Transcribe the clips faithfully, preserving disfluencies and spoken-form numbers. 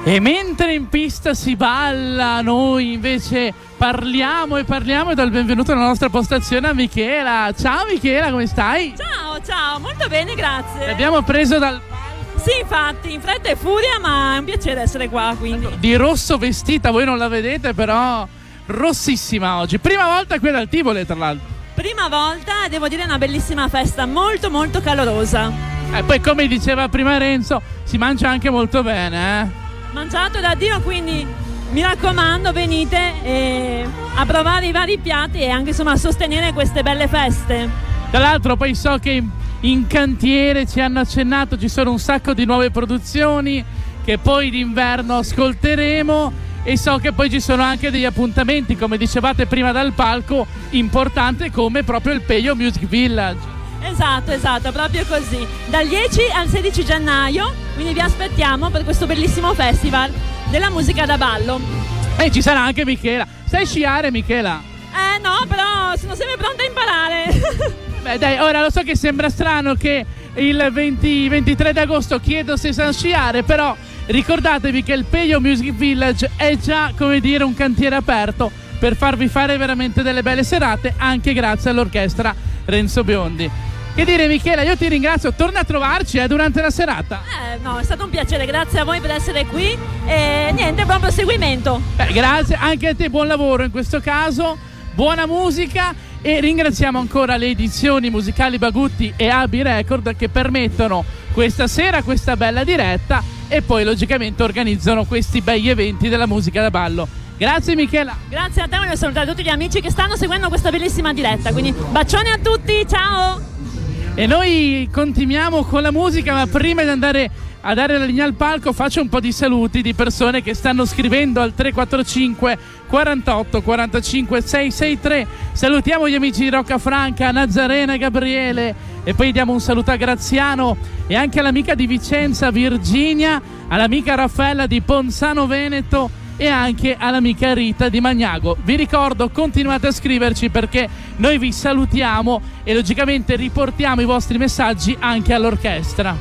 E mentre in pista si balla, noi invece parliamo e parliamo e do il benvenuto alla nostra postazione a Michela. Ciao Michela, come stai? Ciao, ciao, molto bene, grazie. Ti abbiamo preso dal... Sì, infatti, in fretta e furia, ma è un piacere essere qua, quindi. Di rosso vestita, voi non la vedete, però rossissima oggi. Prima volta qui dal Tivoli, tra l'altro. Prima volta, devo dire, una bellissima festa, molto molto calorosa. E poi, come diceva prima Renzo, si mangia anche molto bene, eh? Mangiato da Dio, quindi mi raccomando, venite e a provare i vari piatti e anche insomma a sostenere queste belle feste. Tra l'altro poi so che in, in cantiere ci hanno accennato, ci sono un sacco di nuove produzioni che poi d'inverno ascolteremo e so che poi ci sono anche degli appuntamenti, come dicevate prima dal palco, importante come proprio il Peyo Music Village. Esatto, esatto, proprio così. Dal dieci al sedici gennaio, quindi vi aspettiamo per questo bellissimo festival della musica da ballo. E ci sarà anche Michela. Sai sciare, Michela? Eh no, però sono sempre pronta a imparare. Beh dai, ora lo so che sembra strano che il venti, ventitré di agosto chiedo se sa sciare, però ricordatevi che il Peyo Music Village è già, come dire, un cantiere aperto per farvi fare veramente delle belle serate, anche grazie all'orchestra Renzo Biondi. Che dire Michela, io ti ringrazio, torna a trovarci eh, durante la serata. Eh no, è stato un piacere, grazie a voi per essere qui e niente, buon proseguimento. Beh, grazie, anche a te, buon lavoro in questo caso, buona musica e ringraziamo ancora le edizioni musicali Bagutti e Abi Record che permettono questa sera questa bella diretta e poi logicamente organizzano questi bei eventi della musica da ballo. Grazie Michela. Grazie a te, voglio salutare tutti gli amici che stanno seguendo questa bellissima diretta, quindi bacioni a tutti, ciao! E noi continuiamo con la musica, ma prima di andare a dare la linea al palco faccio un po' di saluti di persone che stanno scrivendo al tre quattro cinque quarantotto quarantacinque seicentosessantatré. Salutiamo gli amici di Roccafranca, Nazarena e Gabriele e poi diamo un saluto a Graziano e anche all'amica di Vicenza Virginia, all'amica Raffaella di Ponzano Veneto e anche all'amica Rita di Magnago. Vi ricordo, continuate a scriverci perché noi vi salutiamo e logicamente riportiamo i vostri messaggi anche all'orchestra.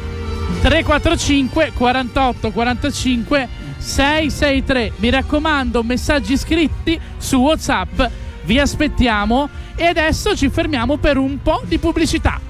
tre quattro cinque quarantotto quarantacinque seicentosessantatré. Mi raccomando, messaggi scritti su WhatsApp, vi aspettiamo e adesso ci fermiamo per un po' di pubblicità.